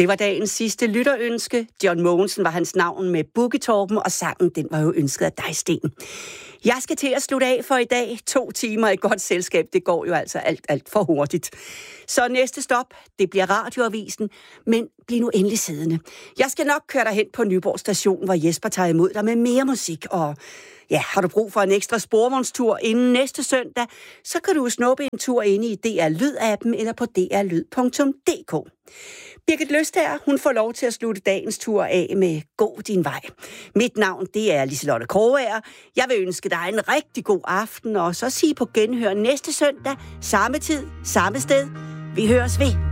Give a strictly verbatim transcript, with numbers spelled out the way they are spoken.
Det var dagens sidste lytterønske. John Mogensen var hans navn med Boogie-Torben, og sangen den var jo ønsket af dig, Sten. Jeg skal til at slutte af for i dag. To timer i godt selskab, det går jo altså alt, alt for hurtigt. Så næste stop, det bliver Radioavisen, men bliv nu endelig siddende. Jeg skal nok køre dig hen på Nyborg Station, hvor Jesper tager imod dig med mere musik. Og ja, har du brug for en ekstra sporvognstur inden næste søndag, så kan du snuppe en tur inde i D R Lyd-appen eller på d r lyd punktum d k. Birgit Løstager, hun får lov til at slutte dagens tur af med Gå din vej. Mit navn, det er Liselotte Krogager. Jeg vil ønske dig en rigtig god aften, og så sige på genhør næste søndag, samme tid, samme sted. Vi høres ved.